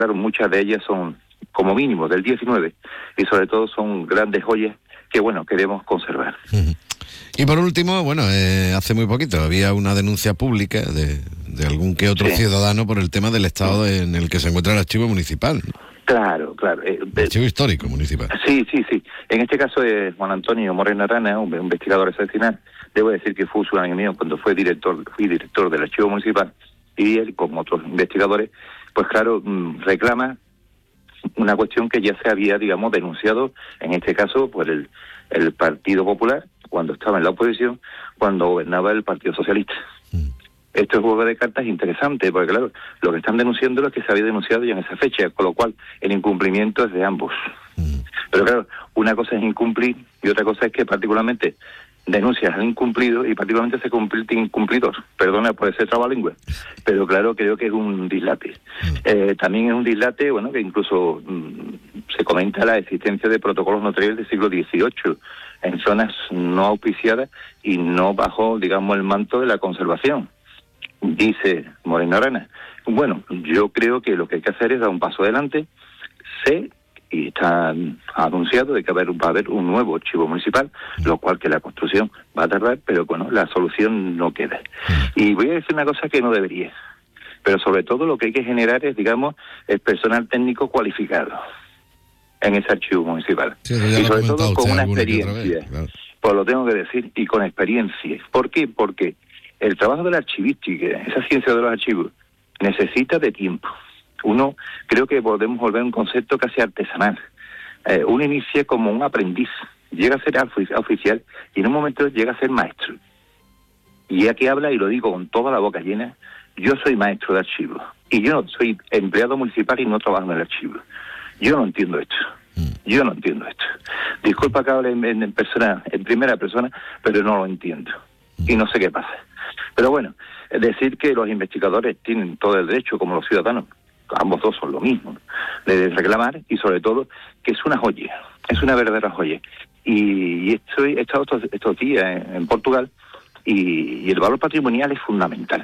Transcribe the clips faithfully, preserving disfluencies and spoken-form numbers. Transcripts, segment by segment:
claro, muchas de ellas son como mínimo del diecinueve y sobre todo son grandes joyas que, bueno, queremos conservar. Uh-huh. Y por último, bueno, eh, hace muy poquito había una denuncia pública de, de algún que otro sí. ciudadano por el tema del estado sí. en el que se encuentra el archivo municipal, ¿no? Claro, claro. Eh, el archivo histórico municipal. Sí, sí, sí. En este caso es Juan Antonio Moreno Arana, un investigador excepcional. Debo decir que fue su amigo mío cuando fue director, fui director del archivo municipal, y él, como otros investigadores, pues claro, reclama una cuestión que ya se había, digamos, denunciado, en este caso, por el, el Partido Popular, cuando estaba en la oposición, cuando gobernaba el Partido Socialista. Mm. Esto es juego de cartas interesante, porque claro, lo que están denunciando es que se había denunciado ya en esa fecha, con lo cual el incumplimiento es de ambos. Mm. Pero claro, una cosa es incumplir y otra cosa es que particularmente denuncias al incumplido y particularmente se convierte en incumplidor. Perdona por ese trabalengua, pero claro, creo que es un dislate. Mm. Eh, también es un dislate, bueno, que incluso mmm, se comenta la existencia de protocolos notariales del siglo dieciocho en zonas no auspiciadas y no bajo, digamos, el manto de la conservación. Dice Moreno Arana, bueno, yo creo que lo que hay que hacer es dar un paso adelante. Sé, y está anunciado de que va a haber un nuevo archivo municipal, lo cual que la construcción va a tardar, pero bueno, la solución no queda. Y voy a decir una cosa que no debería, pero sobre todo lo que hay que generar es, digamos, el personal técnico cualificado en ese archivo municipal. Sí, y sobre todo con una experiencia, vez, claro. Pues lo tengo que decir, y con experiencia. ¿Por qué? Porque el trabajo de la archivística, esa ciencia de los archivos, necesita de tiempo. Uno, creo que podemos volver a un concepto casi artesanal. Eh, uno inicia como un aprendiz, llega a ser oficial y en un momento llega a ser maestro. Y aquí habla, y lo digo con toda la boca llena, yo soy maestro de archivos. Y yo no soy empleado municipal y no trabajo en el archivo. Yo no entiendo esto. Yo no entiendo esto. Disculpa que hable en, en, persona, en primera persona, pero no lo entiendo. Y no sé qué pasa. Pero bueno, es decir que los investigadores tienen todo el derecho, como los ciudadanos, ambos dos son lo mismo, de reclamar, y sobre todo que es una joya, es una verdadera joya. Y, y estoy, he estado estos, estos días en, en Portugal y, y el valor patrimonial es fundamental.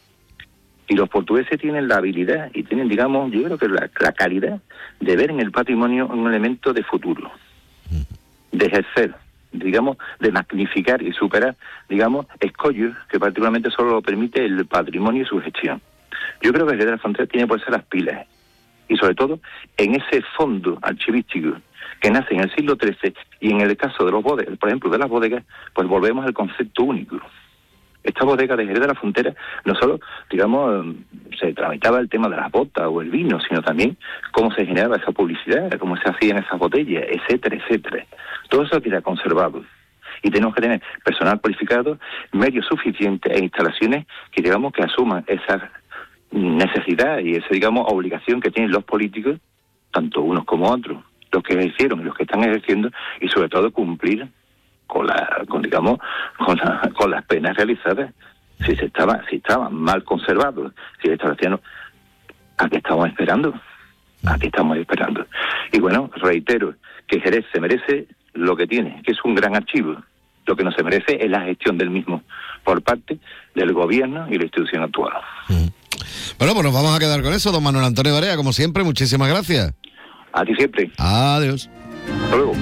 Y los portugueses tienen la habilidad y tienen, digamos, yo creo que la, la calidad de ver en el patrimonio un elemento de futuro, de ejercer, digamos, de magnificar y superar, digamos, escollos que particularmente solo lo permite el patrimonio y su gestión. Yo creo que Jerez de la Frontera tiene por ser las pilas, y sobre todo en ese fondo archivístico que nace en el siglo trece, y en el caso de los bodegas, por ejemplo, de las bodegas, pues volvemos al concepto único. Esta bodega de Jerez de la Frontera no solo, digamos, se tramitaba el tema de las botas o el vino, sino también cómo se generaba esa publicidad, cómo se hacían esas botellas, etcétera, etcétera. Todo eso queda conservado. Y tenemos que tener personal cualificado, medios suficientes e instalaciones que, digamos, que asuman esa necesidad y esa, digamos, obligación que tienen los políticos, tanto unos como otros, los que ejercieron y los que están ejerciendo, y sobre todo cumplir con la, con digamos, con, la, con las penas realizadas. Si se estaba, si estaban mal conservados, si se estaba haciendo, ¿a qué estamos esperando? ¿A qué estamos esperando? Y bueno, reitero que Jerez se merece lo que tiene, que es un gran archivo. Lo que no se merece es la gestión del mismo por parte del gobierno y la institución actual. Mm. Bueno, pues nos vamos a quedar con eso, don Manuel Antonio Barea, como siempre, muchísimas gracias. A ti siempre. Adiós. Hasta luego.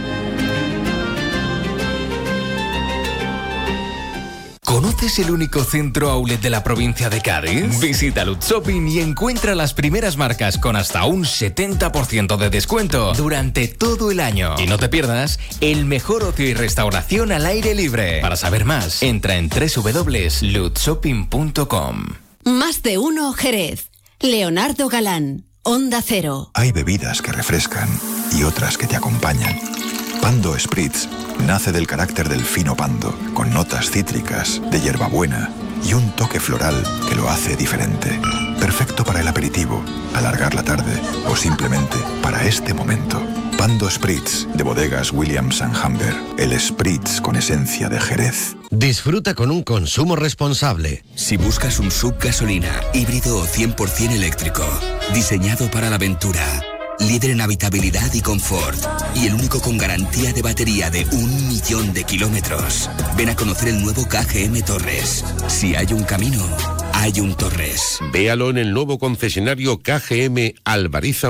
¿Conoces el único centro outlet de la provincia de Cádiz? Visita Lutz Shopping y encuentra las primeras marcas con hasta un setenta por ciento de descuento durante todo el año. Y no te pierdas el mejor ocio y restauración al aire libre. Para saber más, entra en doble u doble u doble u punto lutz shopping punto com. Más de uno Jerez. Leonardo Galán, Onda Cero. Hay bebidas que refrescan y otras que te acompañan. Pando Spritz nace del carácter del fino pando, con notas cítricas, de hierbabuena y un toque floral que lo hace diferente. Perfecto para el aperitivo, alargar la tarde o simplemente para este momento. Pando Spritz, de bodegas Williams and Humber. El Spritz con esencia de Jerez. Disfruta con un consumo responsable. Si buscas un sub gasolina, híbrido o cien por ciento eléctrico, diseñado para la aventura, líder en habitabilidad y confort, y el único con garantía de batería de un millón de kilómetros. Ven a conocer el nuevo K G M Torres. Si hay un camino, hay un Torres. Véalo en el nuevo concesionario K G M Alvariza